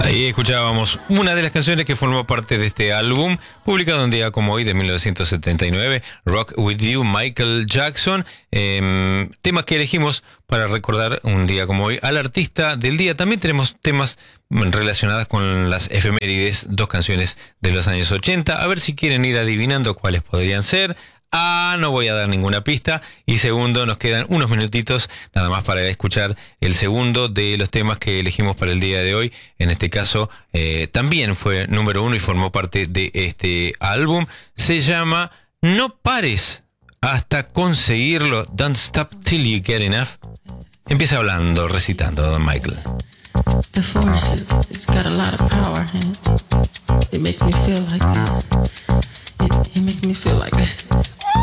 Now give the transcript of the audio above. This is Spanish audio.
Ahí escuchábamos una de las canciones que formó parte de este álbum, publicado un día como hoy de 1979, Rock With You, Michael Jackson. Temas que elegimos para recordar un día como hoy al artista del día. También tenemos temas relacionados con las efemérides, dos canciones de los años 80. A ver si quieren ir adivinando cuáles podrían ser. No voy a dar ninguna pista. Y segundo, nos quedan unos minutitos nada más para escuchar el segundo de los temas que elegimos para el día de hoy. En este caso, también fue número 1 y formó parte de este álbum. Se llama No pares hasta conseguirlo. Don't stop till you get enough. Empieza hablando, recitando, Don Michael. The force, it's got a lot of power in it. It makes me feel like it makes me feel like